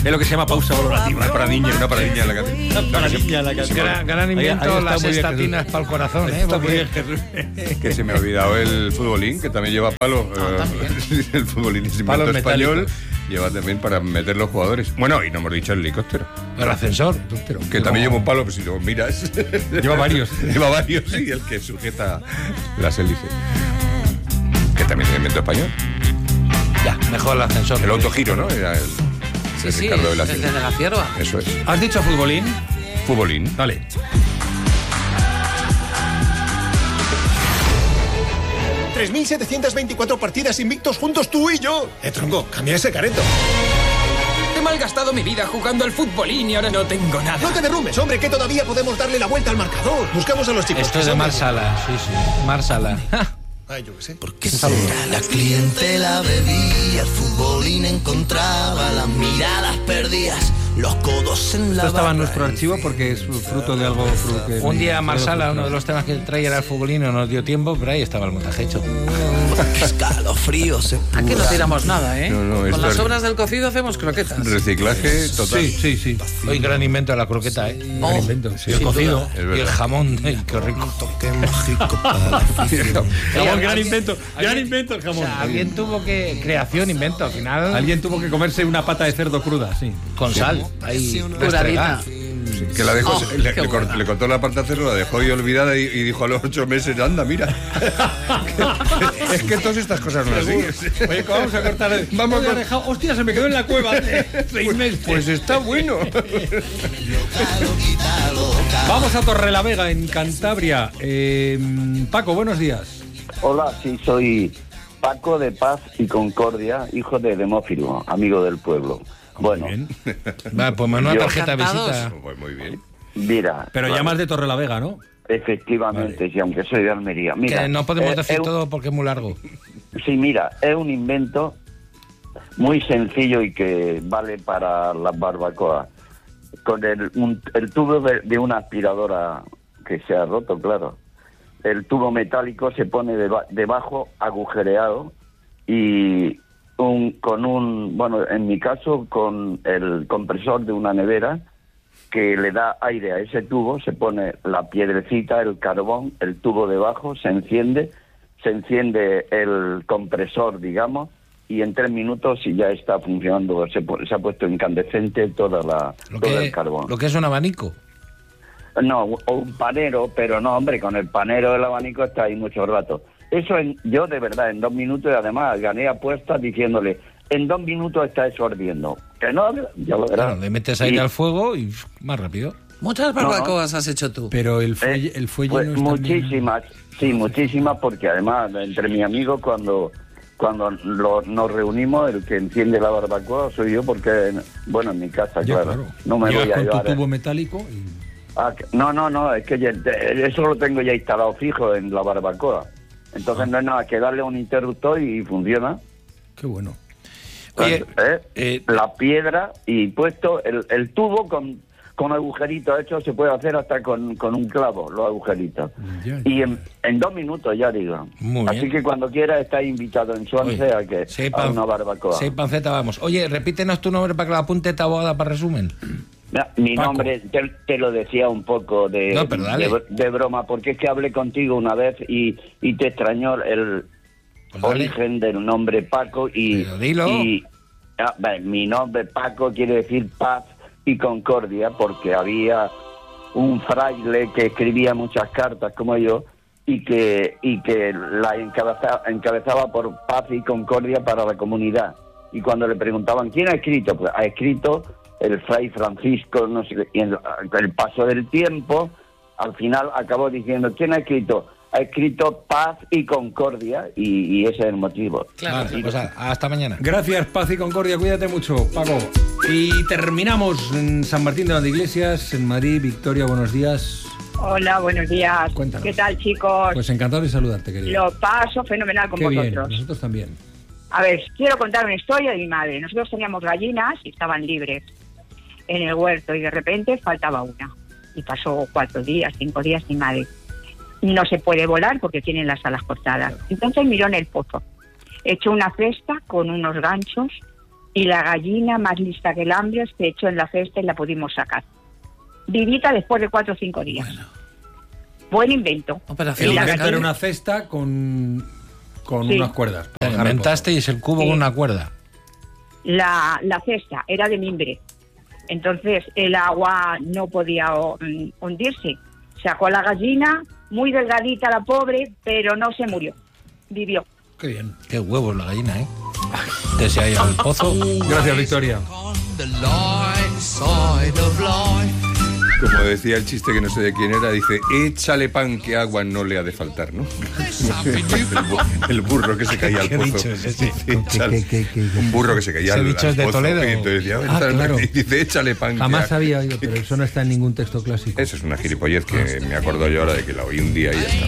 Es lo que se llama pausa valorativa. Una paradilla en la canción. Gran invento, las estatinas para el corazón, Que se me ha olvidado el futbolín, que también lleva palos. El futbolín es invento español. Lleva también para meter los jugadores. Bueno, y no hemos dicho el helicóptero. El ascensor. Que también lleva un palo, pero si lo miras. Lleva varios. Lleva varios, sí, el que sujeta las hélices. Que también es invento español. Ya, mejor el ascensor. El autogiro, ¿no? Era el Ricardo de la desde la Cierva. Eso es. ¿Has dicho futbolín? Futbolín. Dale. $3.724 partidas invictos juntos tú y yo. Tronco, cambia ese careto. He malgastado mi vida jugando al futbolín y ahora no tengo nada. No te derrumbes, hombre, que todavía podemos darle la vuelta al marcador. Buscamos a los chicos. Esto es de Marsala, sí. Marsala. Ay, yo qué sé. Porque será la clientela bebía, el futbolín encontraba, las miradas perdidas, los codos en la Esto estaba en barra. nuestro archivo porque es fruto de algo... Un día Marsala, uno de los temas que traía era el futbolín, no nos dio tiempo, pero ahí estaba el montaje hecho. Escalofríos. Aquí no tiramos nada, ¿eh? No, Con las sobras del cocido hacemos croquetas. Reciclaje total. Sí. Hoy gran invento de la croqueta, ¿eh? Gran invento. Y el cocido, Es y verdad. el jamón, qué rico. Toque mágico para la afición. Jamón, gran invento el jamón. O sea, alguien tuvo que... Creación, invento, al final... Alguien tuvo que comerse una pata de cerdo cruda, sí. Con sal, ahí Curadita. Que la dejó, Oh, le qué bueno. cortó la parte de acero, la dejó ahí olvidada y dijo a los 8 meses, anda, mira. Es que todas estas cosas no así. Oye, vamos a cortar. Vamos a dejar. Hostia, se me quedó en la cueva hace 6 meses. Pues está bueno. Vamos a Torrelavega, en Cantabria. Paco, buenos días. Hola, sí, soy Paco de Paz y Concordia, hijo de Demófilo, amigo del pueblo. Bueno, Bien. Va, pues una Yo- tarjeta de Encantados. visita. Pues muy bien. mira. Pero bueno, llamas de Torrelavega, ¿no? Efectivamente, sí, aunque soy de Almería. Mira, Que no podemos decir es todo porque es muy largo. Sí, mira, es un invento muy sencillo y que vale para las barbacoas. Con el tubo de una aspiradora que se ha roto, claro. El tubo metálico se pone debajo, agujereado, y bueno, en mi caso, con el compresor de una nevera que le da aire a ese tubo, se pone la piedrecita, el carbón, el tubo debajo, se enciende el compresor, digamos, y en 3 minutos ya está funcionando, se ha puesto incandescente todo el carbón. Lo que es un abanico. No, o un panero, pero no, hombre, con el panero del abanico está ahí mucho rato. Eso yo de verdad, en 2 minutos, y además gané apuestas diciéndole, en 2 minutos está eso ardiendo. Que no, ya lo verás. Claro, le metes aire al fuego y más rápido. Muchas barbacoas has hecho tú. Pero el fuelle Pues no está muchísimas, sí, muchísimas, porque además entre mis amigos cuando nos reunimos, el que enciende la barbacoa soy yo, porque, bueno, en mi casa, Ya, claro. No me Llegas voy a con llevar. tu tubo metálico y... No, es que eso lo tengo ya instalado fijo en la barbacoa. Entonces no es nada que darle un interruptor y funciona. Qué bueno. Oye, La piedra y puesto el tubo con agujeritos hechos, se puede hacer hasta con un clavo, los agujeritos. Ya. Y en 2 minutos, ya digo. Muy Así bien. que cuando quiera estáis invitado en Swansea a una barbacoa. Sí, panceta, vamos. Oye, repítenos tu nombre para que la apunte Taboada para resumen. Mira, mi Paco. nombre te lo decía un poco No, pero dale. de broma, porque es que hablé contigo una vez y te extrañó el Pues dale. origen del nombre Paco Pero dilo. Mi nombre Paco quiere decir paz y concordia, porque había un fraile que escribía muchas cartas como yo y que la encabezaba por paz y concordia para la comunidad. Y cuando le preguntaban ¿quién ha escrito? Pues ha escrito el fray Francisco, no sé, y en el paso del tiempo, al final acabó diciendo ¿quién ha escrito? Ha escrito paz y concordia, y ese es el motivo. Claro. Vale, pues hasta mañana. Gracias, Paz y Concordia. Cuídate mucho, Paco. Y terminamos en San Martín de Iglesias, en Madrid. Victoria, buenos días. Hola, buenos días. Cuéntanos. ¿Qué tal, chicos? Pues encantado de saludarte, querida. Lo paso fenomenal con Qué bien, vosotros. nosotros también. A ver, quiero contar una historia de mi madre. Nosotros teníamos gallinas y estaban libres en el huerto y de repente faltaba una. Y pasó 4 días, 5 días mi madre. No se puede volar porque tienen las alas cortadas. Entonces miró en el pozo. Echó una cesta con unos ganchos Y la gallina, más lista que el hambre, se echó en la cesta y la pudimos sacar. Vivita después de 4 o 5 días. Buen invento. El invento era una cesta con unas cuerdas. Inventasteis el cubo con una cuerda. La cesta era de mimbre. Entonces el agua no podía hundirse. Sacó a la gallina, muy delgadita la pobre, pero no se murió. Vivió. Qué bien. Qué huevos la gallina, ¿eh? Desde ahí al pozo. Gracias, Victoria. Como decía el chiste que no sé de quién era, dice, échale pan que agua no le ha de faltar, ¿no? el burro que se caía al pozo. ¿Qué dicho es ese? Un burro que se caía al pozo. ¿Ese dicho es de Toledo? Y entonces decía, claro. Dice, échale pan. Jamás había oído, pero eso no está en ningún texto clásico. Esa es una gilipollez que me acuerdo yo ahora de que la oí un día y ya está.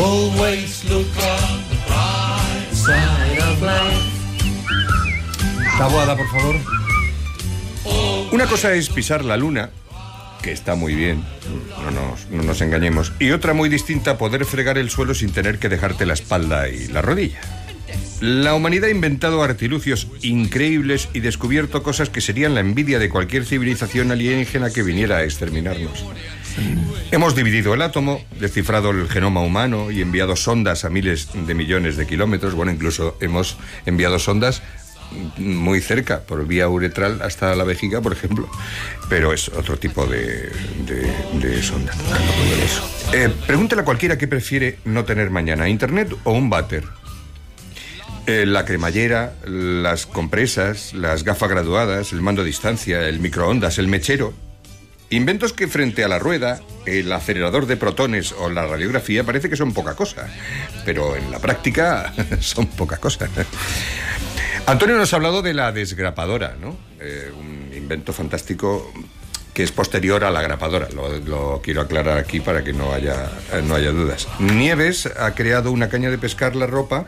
Taboada, por favor. Una cosa es pisar la luna, que está muy bien, no nos engañemos, y otra muy distinta, poder fregar el suelo sin tener que dejarte la espalda y la rodilla. La humanidad ha inventado artilugios increíbles y descubierto cosas que serían la envidia de cualquier civilización alienígena que viniera a exterminarnos. Hemos dividido el átomo, descifrado el genoma humano y enviado sondas a miles de millones de kilómetros. Bueno, incluso hemos enviado sondas muy cerca, por vía uretral hasta la vejiga, por ejemplo, pero es otro tipo de sonda. Pregúntale a cualquiera qué prefiere no tener mañana, internet o un váter. La cremallera, las compresas, las gafas graduadas, el mando a distancia, el microondas, el mechero. Inventos que frente a la rueda, el acelerador de protones o la radiografía parece que son poca cosa, pero en la práctica son poca cosa. Antonio nos ha hablado de la desgrapadora, ¿no? Un invento fantástico que es posterior a la grapadora. Lo quiero aclarar aquí para que no haya dudas. Nieves ha creado una caña de pescar la ropa.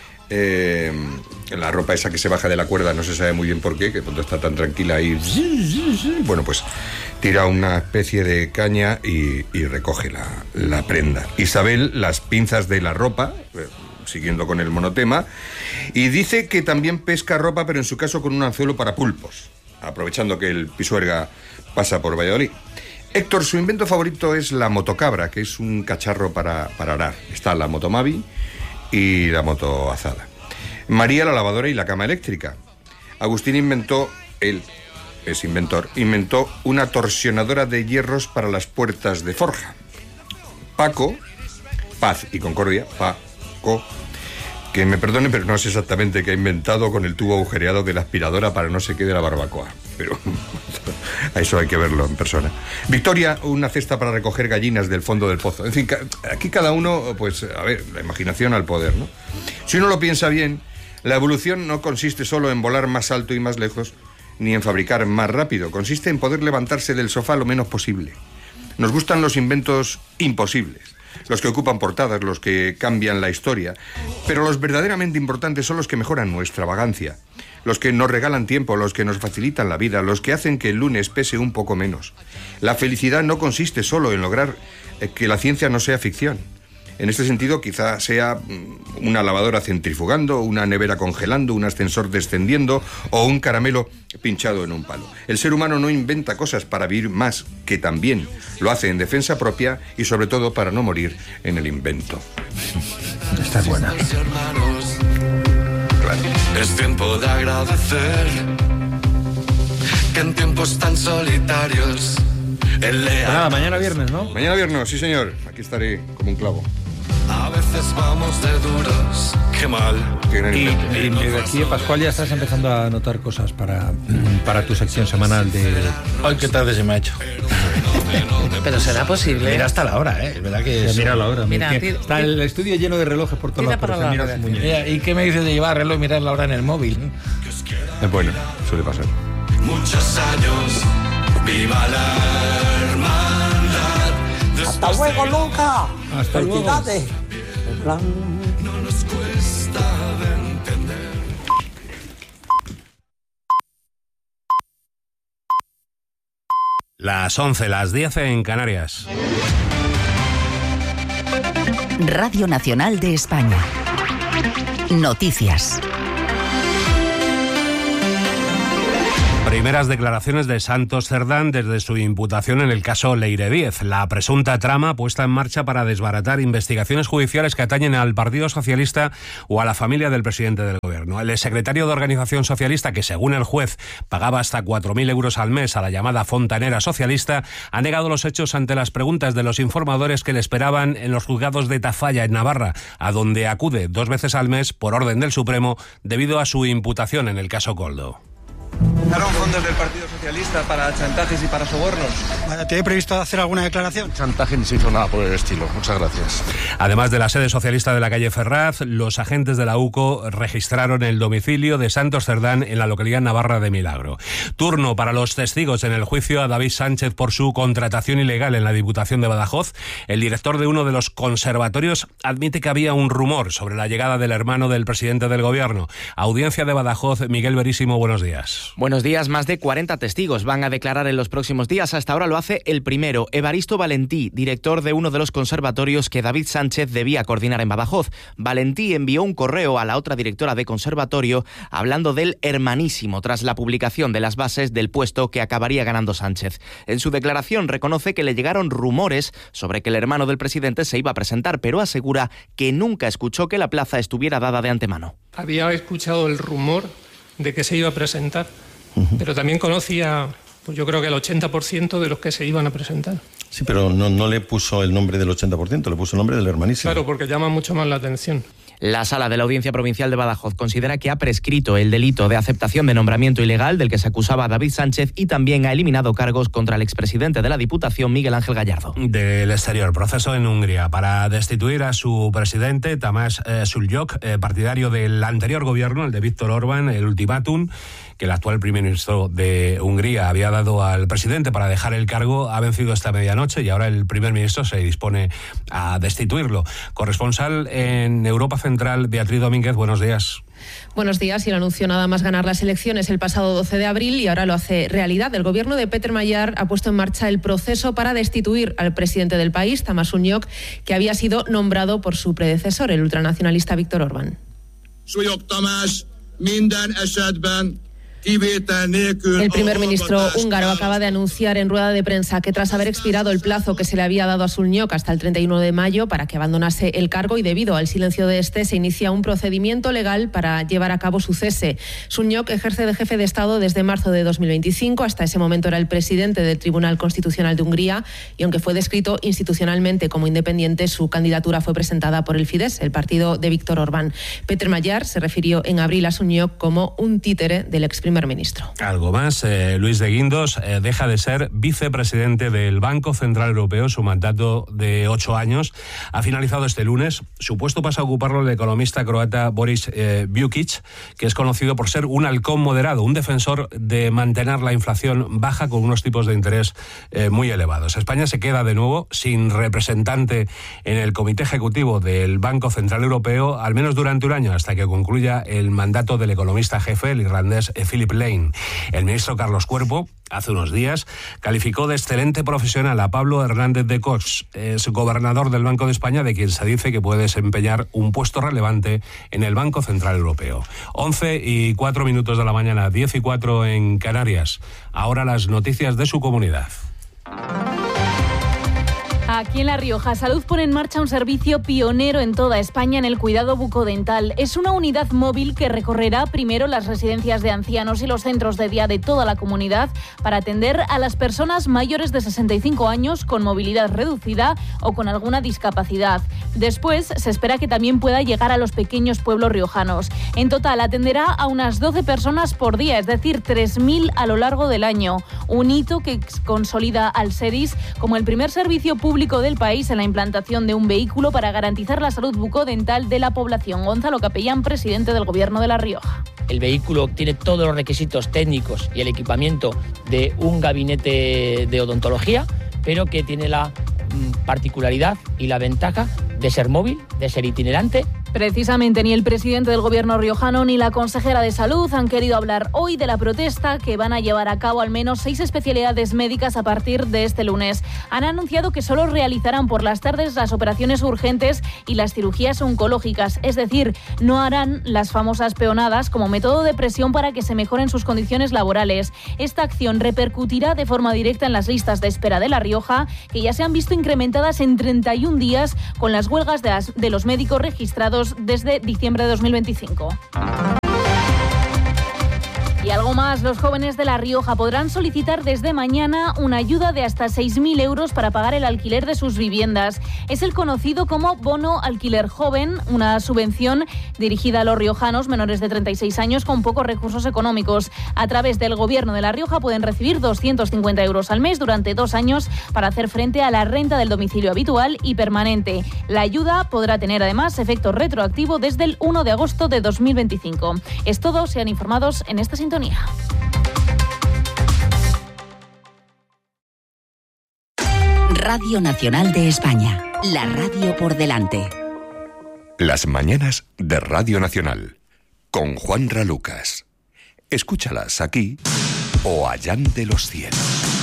La ropa esa que se baja de la cuerda, no se sabe muy bien por qué, que cuando está tan tranquila y... Bueno, pues tira una especie de caña y recoge la prenda. Isabel, las pinzas de la ropa... siguiendo con el monotema, y dice que también pesca ropa, pero en su caso con un anzuelo para pulpos, aprovechando que el Pisuerga pasa por Valladolid. Héctor, su invento favorito es la motocabra, que es un cacharro para arar. Está la motomavi y la motoazada. María, la lavadora y la cama eléctrica. Agustín inventó una torsionadora de hierros para las puertas de forja. Paco, paz y concordia, que me perdone, pero no sé exactamente qué ha inventado con el tubo agujereado de la aspiradora para no se quede la barbacoa. Pero a eso hay que verlo en persona. Victoria, una cesta para recoger gallinas del fondo del pozo. En fin, aquí cada uno, pues, a ver, la imaginación al poder, ¿no? Si uno lo piensa bien, la evolución no consiste solo en volar más alto y más lejos, ni en fabricar más rápido. Consiste en poder levantarse del sofá lo menos posible. Nos gustan los inventos imposibles. Los que ocupan portadas, los que cambian la historia. Pero los verdaderamente importantes son los que mejoran nuestra vagancia, los que nos regalan tiempo, los que nos facilitan la vida, los que hacen que el lunes pese un poco menos. La felicidad no consiste solo en lograr que la ciencia no sea ficción. En este sentido, quizá sea una lavadora centrifugando, una nevera congelando, un ascensor descendiendo o un caramelo pinchado en un palo. El ser humano no inventa cosas para vivir más, que también lo hace en defensa propia y sobre todo para no morir en el invento. Esta es buena. Claro. Es tiempo de agradecer que en tiempos tan solitarios nada, mañana viernes, ¿no? Mañana viernes, sí señor. Aquí estaré como un clavo. A veces vamos de duros, qué mal. Y de aquí de Pascual ya estás empezando a notar cosas para tu sección semanal de... Ay, qué tarde se me ha hecho. Pero será posible. Mira hasta la hora, ¿eh? Es verdad que... Mira la hora. Mira, está el estudio lleno de relojes por todos lados. ¿Y qué me dices de llevar reloj y mirar la hora en el móvil? Es bueno, suele pasar. Muchos años, viva la hermandad. ¡Hasta luego, Luca! ¡Hasta luego! No nos cuesta de entender. Las 11, las 10 en Canarias. Radio Nacional de España. Noticias. Primeras declaraciones de Santos Cerdán desde su imputación en el caso Leire Díez, la presunta trama puesta en marcha para desbaratar investigaciones judiciales que atañen al Partido Socialista o a la familia del presidente del Gobierno. El exsecretario de Organización Socialista, que según el juez pagaba hasta 4.000 euros al mes a la llamada fontanera socialista, ha negado los hechos ante las preguntas de los informadores que le esperaban en los juzgados de Tafalla, en Navarra, a donde acude 2 veces al mes por orden del Supremo debido a su imputación en el caso Koldo. ¿Usaron fondos del Partido Socialista para chantajes y para sobornos? ¿Te he previsto hacer alguna declaración? Chantaje ni se hizo nada por el estilo. Muchas gracias. Además de la sede socialista de la calle Ferraz, los agentes de la UCO registraron el domicilio de Santos Cerdán en la localidad navarra de Milagro. Turno para los testigos en el juicio a David Sánchez por su contratación ilegal en la Diputación de Badajoz. El director de uno de los conservatorios admite que había un rumor sobre la llegada del hermano del presidente del Gobierno. Audiencia de Badajoz, Miguel Verísimo, buenos días. Buenos días. Más de 40 testigos van a declarar en los próximos días. Hasta ahora lo hace el primero, Evaristo Valentí, director de uno de los conservatorios que David Sánchez debía coordinar en Badajoz. Valentí envió un correo a la otra directora de conservatorio hablando del hermanísimo tras la publicación de las bases del puesto que acabaría ganando Sánchez. En su declaración reconoce que le llegaron rumores sobre que el hermano del presidente se iba a presentar, pero asegura que nunca escuchó que la plaza estuviera dada de antemano. Había escuchado el rumor de que se iba a presentar, pero también conocía, pues yo creo que el 80% de los que se iban a presentar. Sí, pero no le puso el nombre del 80%, le puso el nombre del hermanísimo. Claro, porque llama mucho más la atención. La Sala de la Audiencia Provincial de Badajoz considera que ha prescrito el delito de aceptación de nombramiento ilegal del que se acusaba a David Sánchez y también ha eliminado cargos contra el expresidente de la Diputación, Miguel Ángel Gallardo. Del exterior, proceso en Hungría para destituir a su presidente, Tamás Sulyok, partidario del anterior gobierno, el de Viktor Orbán. El ultimátum que el actual primer ministro de Hungría había dado al presidente para dejar el cargo ha vencido esta medianoche y ahora el primer ministro se dispone a destituirlo. Corresponsal en Europa Central, Beatriz Domínguez, buenos días. Buenos días. Y el anuncio nada más ganar las elecciones el pasado 12 de abril y ahora lo hace realidad. El gobierno de Peter Magyar ha puesto en marcha el proceso para destituir al presidente del país, Tamás Sulyok, que había sido nombrado por su predecesor, el ultranacionalista Viktor Orbán. Sulyok Tamás minden esetben. El primer ministro húngaro acaba de anunciar en rueda de prensa que tras haber expirado el plazo que se le había dado a Sulyok hasta el 31 de mayo para que abandonase el cargo y debido al silencio de este se inicia un procedimiento legal para llevar a cabo su cese. Sulyok ejerce de jefe de Estado desde marzo de 2025. Hasta ese momento era el presidente del Tribunal Constitucional de Hungría y aunque fue descrito institucionalmente como independiente, su candidatura fue presentada por el Fidesz, el partido de Viktor Orbán. Peter Magyar se refirió en abril a Sulyok como un títere del ex primer ministro. Algo más, Luis de Guindos deja de ser vicepresidente del Banco Central Europeo. Su mandato de 8 años ha finalizado este lunes. Su puesto pasa a ocuparlo el economista croata Boris Vujčić, que es conocido por ser un halcón moderado, un defensor de mantener la inflación baja con unos tipos de interés muy elevados. España se queda de nuevo sin representante en el Comité Ejecutivo del Banco Central Europeo, al menos durante un año, hasta que concluya el mandato del economista jefe, el irlandés Philip Lane. El ministro Carlos Cuerpo, hace unos días, calificó de excelente profesional a Pablo Hernández de Cox, es gobernador del Banco de España, de quien se dice que puede desempeñar un puesto relevante en el Banco Central Europeo. 11:04 de la mañana, 10:04 en Canarias. Ahora las noticias de su comunidad. Aquí en La Rioja, Salud pone en marcha un servicio pionero en toda España en el cuidado bucodental. Es una unidad móvil que recorrerá primero las residencias de ancianos y los centros de día de toda la comunidad para atender a las personas mayores de 65 años con movilidad reducida o con alguna discapacidad. Después, se espera que también pueda llegar a los pequeños pueblos riojanos. En total, atenderá a unas 12 personas por día, es decir, 3.000 a lo largo del año. Un hito que consolida al SEDIS como el primer servicio público del país en la implantación de un vehículo para garantizar la salud bucodental de la población. Gonzalo Capellán, presidente del Gobierno de La Rioja. El vehículo tiene todos los requisitos técnicos y el equipamiento de un gabinete de odontología, pero que tiene la particularidad y la ventaja de ser móvil, de ser itinerante Precisamente ni el presidente del gobierno riojano ni la consejera de salud han querido hablar hoy de la protesta que van a llevar a cabo al menos 6 especialidades médicas a partir de este lunes. Han anunciado que solo realizarán por las tardes las operaciones urgentes y las cirugías oncológicas, es decir, no harán las famosas peonadas como método de presión para que se mejoren sus condiciones laborales. Esta acción repercutirá de forma directa en las listas de espera de La Rioja, que ya se han visto incrementadas en 31 días con las huelgas de los médicos registrados desde diciembre de 2025. Y algo más, los jóvenes de La Rioja podrán solicitar desde mañana una ayuda de hasta 6.000 euros para pagar el alquiler de sus viviendas. Es el conocido como Bono Alquiler Joven, una subvención dirigida a los riojanos menores de 36 años con pocos recursos económicos. A través del Gobierno de La Rioja pueden recibir 250 euros al mes durante 2 años para hacer frente a la renta del domicilio habitual y permanente. La ayuda podrá tener además efecto retroactivo desde el 1 de agosto de 2025. Es todo, sean informados en esta sintonía. Radio Nacional de España, la radio por delante. Las mañanas de Radio Nacional, con Juanra Lucas. Escúchalas aquí o allá de los cielos.